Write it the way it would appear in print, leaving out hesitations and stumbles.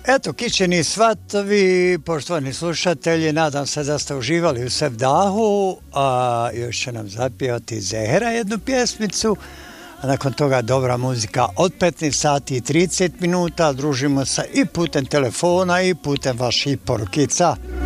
Eto, kićeni svatovi, poštovani slušatelji, nadam se da ste uživali u Sevdahu, a još će nam zapjevati Zehra jednu pjesmicu, a nakon toga dobra muzika od 15 sati i 30 minuta, družimo se i putem telefona i putem vaših porukica.